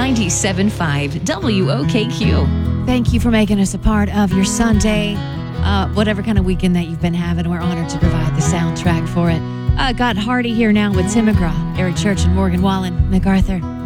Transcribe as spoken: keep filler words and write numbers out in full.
ninety-seven point five W O K Q. Thank you for making us a part of your Sunday. Uh, whatever kind of weekend that you've been having, we're honored to provide the soundtrack for it. Uh, got Hardy here now with Tim McGraw, Eric Church, and Morgan Wallen. MacArthur.